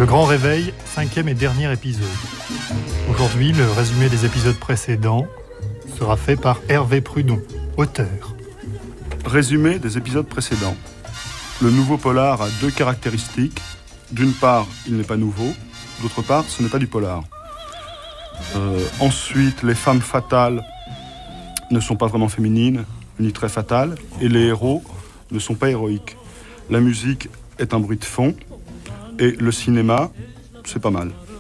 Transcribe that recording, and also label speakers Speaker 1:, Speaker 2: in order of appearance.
Speaker 1: Le Grand Réveil, 5e et dernier épisode. Aujourd'hui, le résumé des épisodes précédents sera fait par Hervé Prudon, auteur.
Speaker 2: Résumé des épisodes précédents. Le nouveau polar a deux caractéristiques. D'une part, il n'est pas nouveau. D'autre part, ce n'est pas du polar. Ensuite, les femmes fatales ne sont pas vraiment féminines, ni très fatales. Et les héros ne sont pas héroïques. La musique est un bruit de fond. Et le cinéma, c'est pas mal.